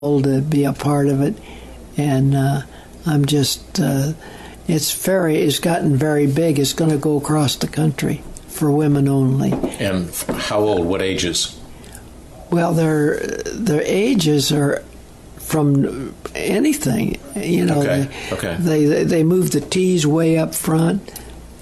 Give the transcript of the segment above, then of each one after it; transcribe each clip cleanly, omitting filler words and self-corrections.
to be a part of it, and I'm just it's gotten very big. It's going to go across the country for women only. And how old? What ages? Well, their ages are from anything. Okay. They move the tees way up front,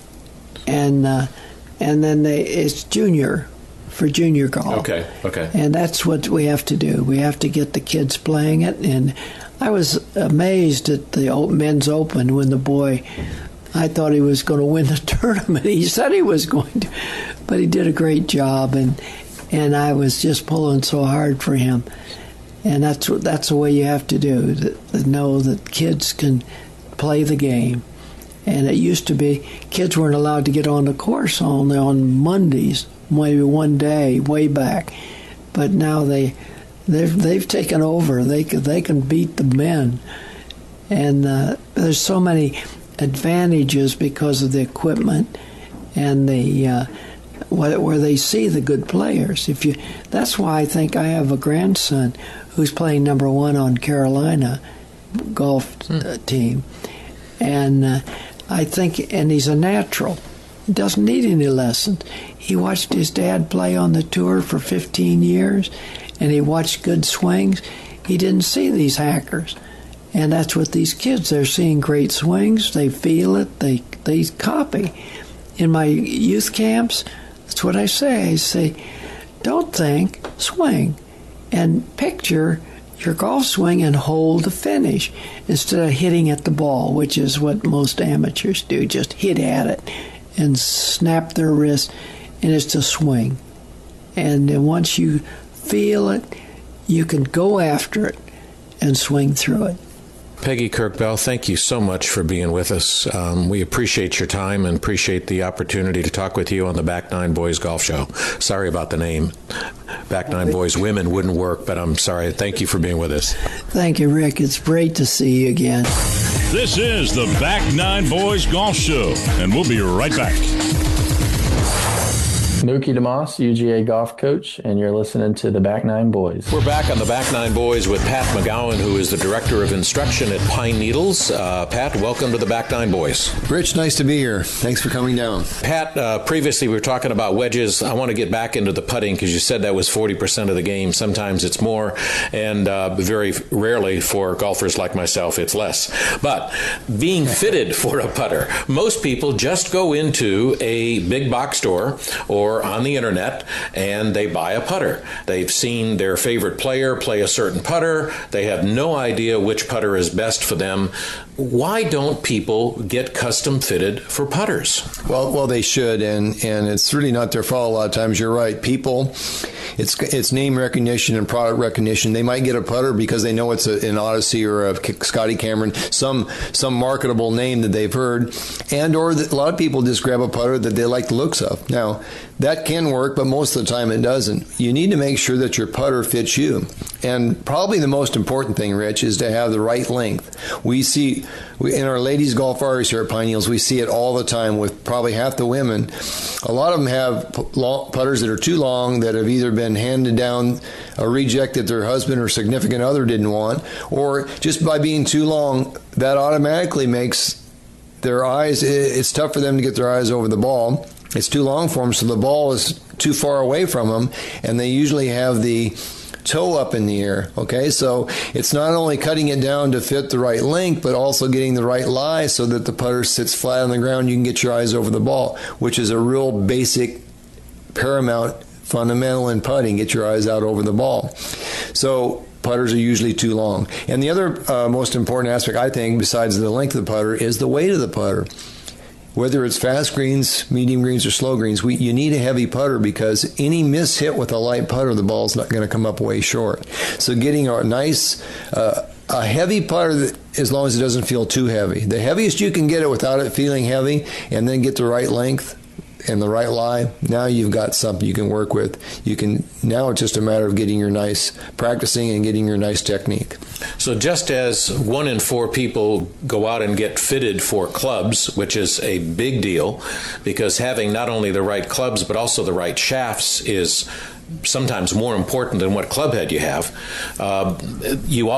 and then it's junior. For junior golf. Okay. And that's what we have to do. We have to get the kids playing it. And I was amazed at the men's open when the boy, I thought he was going to win the tournament. He said he was going to, but he did a great job. And I was just pulling so hard for him. And that's the way you have to do, to know that kids can play the game. And it used to be kids weren't allowed to get on the course only on Mondays. Maybe one day, way back, but now they've taken over. They can beat the men, and there's so many advantages because of the equipment and the where they see the good players. That's why I think I have a grandson who's playing #1 on Carolina golf team, and I think, and he's a natural. He doesn't need any lessons. He watched his dad play on the tour for 15 years, and he watched good swings. He didn't see these hackers. And that's what these kids, they're seeing great swings, they feel it, they copy. In my youth camps, that's what I say. I say, don't think, swing. And picture your golf swing and hold the finish instead of hitting at the ball, which is what most amateurs do, just hit at it and snap their wrist, and it's a swing. And then once you feel it, you can go after it and swing through it. Peggy Kirkbell, thank you so much for being with us. We appreciate your time and appreciate the opportunity to talk with you on the Back Nine Boys Golf Show. Sorry about the name. Back Nine Boys Women wouldn't work, but I'm sorry. Thank you for being with us. Thank you, Rick. It's great to see you again. This is the Back Nine Boys Golf Show, and we'll be right back. Mookie DeMoss, UGA golf coach, and you're listening to the Back Nine Boys. We're back on the Back Nine Boys with Pat McGowan, who is the Director of Instruction at Pine Needles. Pat, welcome to the Back Nine Boys. Rich, nice to be here. Thanks for coming down. Pat, previously we were talking about wedges. I want to get back into the putting because you said that was 40% of the game. Sometimes it's more, and very rarely for golfers like myself, it's less. But being fitted for a putter, most people just go into a big box store or on the internet and they buy a putter. They've seen their favorite player play a certain putter. They have no idea which putter is best for them. Why don't people get custom fitted for putters? Well, they should, and it's really not their fault a lot of times. You're right. People, it's name recognition and product recognition. They might get a putter because they know it's an Odyssey or a Scotty Cameron, some marketable name that they've heard, or a lot of people just grab a putter that they like the looks of. Now, that can work, but most of the time it doesn't. You need to make sure that your putter fits you. And probably the most important thing, Rich, is to have the right length. In our ladies golf hours here at Pine Needles, we see it all the time with probably half the women. A lot of them have putters that are too long, that have either been handed down a reject that their husband or significant other didn't want, or just by being too long, that automatically makes their eyes, it's tough for them to get their eyes over the ball. It's too long for them, so the ball is too far away from them, and they usually have the toe up in the air. Okay, so it's not only cutting it down to fit the right length, but also getting the right lie so that the putter sits flat on the ground. You can get your eyes over the ball, which is a real basic, paramount, fundamental in putting. Get your eyes out over the ball. So putters are usually too long. And the other most important aspect, I think, besides the length of the putter, is the weight of the putter. Whether it's fast greens, medium greens, or slow greens, you need a heavy putter because any miss hit with a light putter, the ball's not going to come up way short. So getting a nice, a heavy putter, as long as it doesn't feel too heavy. The heaviest you can get it without it feeling heavy, and then get the right length and the right lie, now you've got something you can work with. Now it's just a matter of getting your nice practicing and getting your nice technique. So just as 1 in 4 people go out and get fitted for clubs, which is a big deal, because having not only the right clubs but also the right shafts is sometimes more important than what club head you have. You